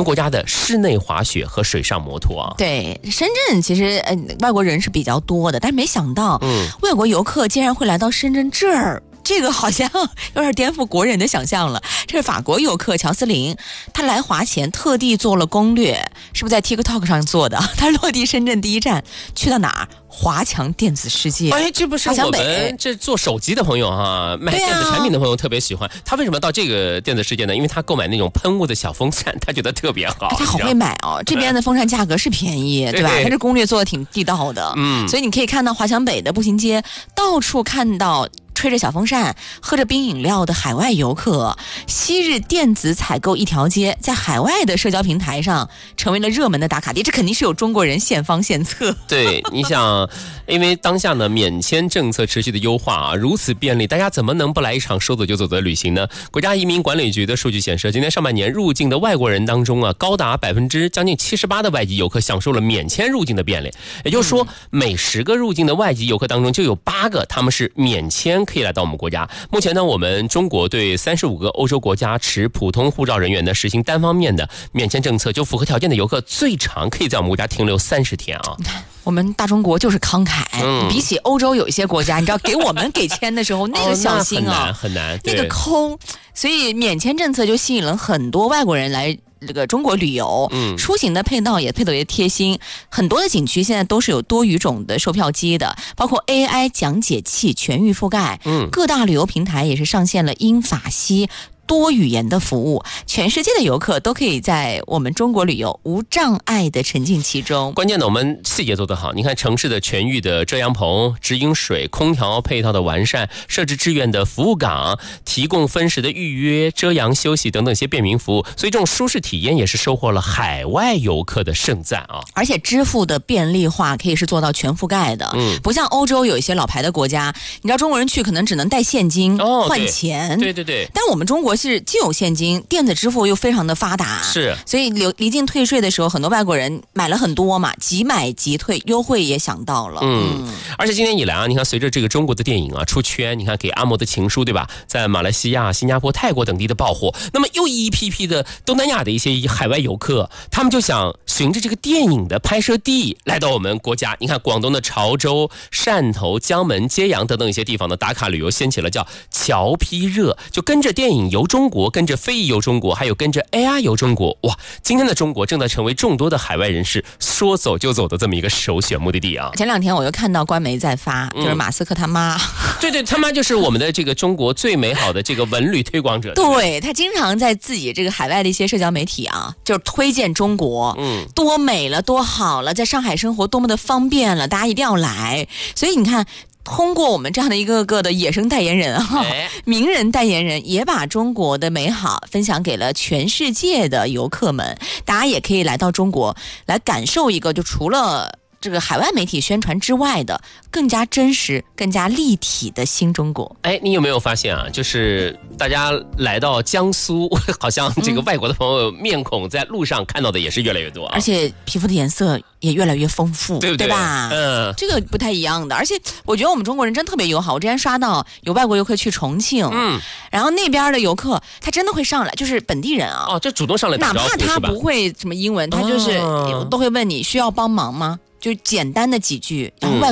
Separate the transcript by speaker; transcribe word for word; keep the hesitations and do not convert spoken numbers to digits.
Speaker 1: 们国家的室内滑雪和水上摩托啊。
Speaker 2: 对，深圳其实呃外国人是比较多的，但是没想到，嗯，外国游客竟然会来到深圳这儿。这个好像有点颠覆国人的想象了。这是法国游客乔斯林，他来华前特地做了攻略，是不是在 TikTok 上做的？他落地深圳第一站去到哪儿？华强电子世界。
Speaker 1: 哎，这不是我们这做手机的朋友哈、啊，卖电子产品的朋友特别喜欢。他为什么到这个电子世界呢？因为他购买那种喷雾的小风扇，他觉得特别好。
Speaker 2: 他好会买哦，这边的风扇价格是便宜，对吧？他这攻略做的挺地道的。嗯，所以你可以看到华强北的步行街，到处看到吹着小风扇、喝着冰饮料的海外游客。昔日电子采购一条街，在海外的社交平台上成为了热门的打卡地，这肯定是有中国人献方献策。
Speaker 1: 对，你想，因为当下呢免签政策持续的优化啊，如此便利，大家怎么能不来一场说走就走的旅行呢？国家移民管理局的数据显示，今年上半年入境的外国人当中啊，高达百分之将近七十八的外籍游客享受了免签入境的便利，也就是说，每十个入境的外籍游客当中就有八个他们是免签可以来到我们国家。目前呢，我们中国对三十五个欧洲国家持普通护照人员呢实行单方面的免签政策，就符合条件的游客最长可以在我们国家停留三十天啊。
Speaker 2: 我们大中国就是慷慨、嗯、比起欧洲有一些国家，你知道给我们给签的时候那个小心啊、
Speaker 1: 哦、很难很难，
Speaker 2: 那个抠，所以免签政策就吸引了很多外国人来这个中国旅游。嗯，出行的配套也配得也贴心，很多的景区现在都是有多语种的售票机的，包括 A I 讲解器全域覆盖。嗯，各大旅游平台也是上线了英法西多语言的服务，全世界的游客都可以在我们中国旅游无障碍的沉浸其中。
Speaker 1: 关键的我们细节做得好，你看城市的全域的遮阳棚、直饮水、空调配套的完善，设置志愿的服务岗，提供分时的预约、遮阳休息等等一些便民服务，所以这种舒适体验也是收获了海外游客的盛赞啊！
Speaker 2: 而且支付的便利化可以是做到全覆盖的，嗯，不像欧洲有一些老牌的国家，你知道中国人去可能只能带现金、哦、换钱，
Speaker 1: 对对对，
Speaker 2: 但我们中国是既有现金，电子支付又非常的发达，
Speaker 1: 是，
Speaker 2: 所以离离境退税的时候，很多外国人买了很多嘛，即买即退，优惠也想到了。
Speaker 1: 嗯，嗯而且今年以来啊，你看随着这个中国的电影啊出圈，你看给阿嬷的情书对吧，在马来西亚、新加坡、泰国等地的爆火，那么又一批批的东南亚的一些海外游客，他们就想循着这个电影的拍摄地来到我们国家。你看广东的潮州、汕头、江门、揭阳等等一些地方的打卡旅游掀起了叫侨批热，就跟着电影游中国，跟着非遗游中国，还有跟着 A I 游中国。哇，今天的中国正在成为众多的海外人士说走就走的这么一个首选目的地啊！
Speaker 2: 前两天我又看到官媒在发，就是马斯克他妈，嗯、
Speaker 1: 对对，他妈就是我们的这个中国最美好的这个文旅推广者。
Speaker 2: 对, 对他经常在自己这个海外的一些社交媒体啊，就是推荐中国，嗯，多美了，多好了，在上海生活多么的方便了，大家一定要来。所以你看。通过我们这样的一个个的野生代言人啊，名人代言人，也把中国的美好分享给了全世界的游客们。大家也可以来到中国，来感受一个就除了这个海外媒体宣传之外的更加真实、更加立体的新中国。
Speaker 1: 哎，你有没有发现啊？就是大家来到江苏，好像这个外国的朋友面孔在路上看到的也是越来越多啊，
Speaker 2: 而且皮肤的颜色也越来越丰富，
Speaker 1: 对不对？
Speaker 2: 对吧？嗯，这个不太一样的。而且我觉得我们中国人真特别友好。我之前刷到有外国游客去重庆，嗯，然后那边的游客他真的会上来，就是本地人啊，
Speaker 1: 哦，就主动上来打招呼，
Speaker 2: 哪怕他不会什么英文，他就是、哦、都会问你需要帮忙吗？就简单的几句，然后外